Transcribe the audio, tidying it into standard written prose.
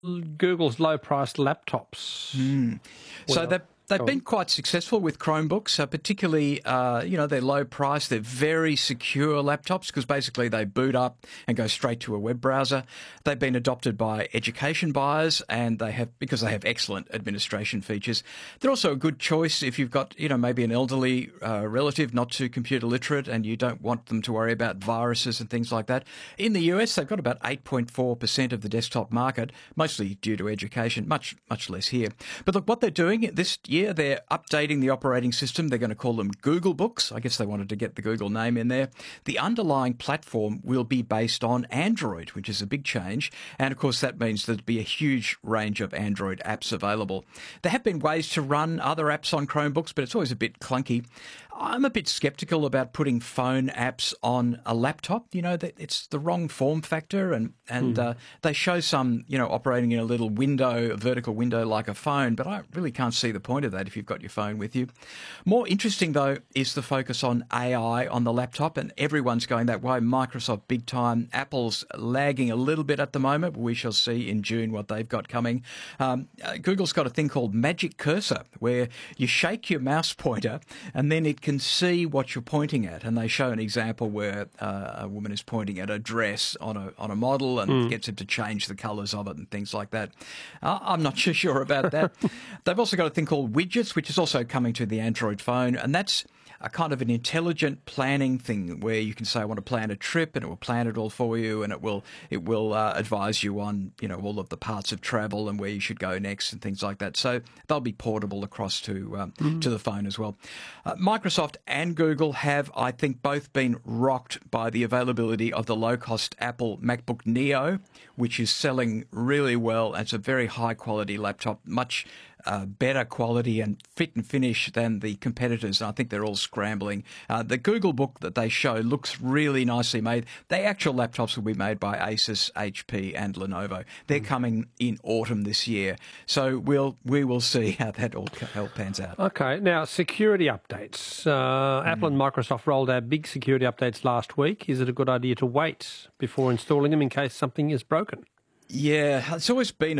Google's low-priced laptops. So Well, they've been quite successful with Chromebooks, particularly, they're low price. They're very secure laptops because basically they boot up and go straight to a web browser. They've been adopted by education buyers and because they have excellent administration features. They're also a good choice if you've got, maybe an elderly relative not too computer literate and you don't want them to worry about viruses and things like that. In the US, they've got about 8.4% of the desktop market, mostly due to education, much less here. But look, what they're doing this year, they're updating the operating system. They're going to call them Google Books. I guess they wanted to get the Google name in there. The underlying platform will be based on Android, which is a big change. And of course, that means there'll be a huge range of Android apps available. There have been ways to run other apps on Chromebooks, but it's always a bit clunky. I'm a bit skeptical about putting phone apps on a laptop. That it's the wrong form factor, and they show some, operating in a little window, a vertical window like a phone, but I really can't see the point of that if you've got your phone with you. More interesting, though, is the focus on AI on the laptop, and everyone's going that way. Microsoft big time. Apple's lagging a little bit at the moment, but we shall see in June what they've got coming. Google's got a thing called Magic Cursor, where you shake your mouse pointer and then it can see what you're pointing at. And they show an example where a woman is pointing at a dress on a model and gets him to change the colours of it and things like that. I'm not too sure about that. They've also got a thing called Widgets, which is also coming to the Android phone, and that's a kind of an intelligent planning thing where you can say, I want to plan a trip, and it will plan it all for you, and it will advise you on all of the parts of travel and where you should go next and things like that. So they'll be portable across to the phone as well. Microsoft and Google have, I think, both been rocked by the availability of the low-cost Apple MacBook Neo, which is selling really well. It's a very high-quality laptop, much better quality and fit and finish than the competitors. And I think they're all scrambling. The Google Book that they show looks really nicely made. The actual laptops will be made by Asus, HP and Lenovo. They're coming in autumn this year. So we will see how that all pans out. Okay, now security updates. Apple and Microsoft rolled out big security updates last week. Is it a good idea to wait before installing them in case something is broken? Yeah, it's always been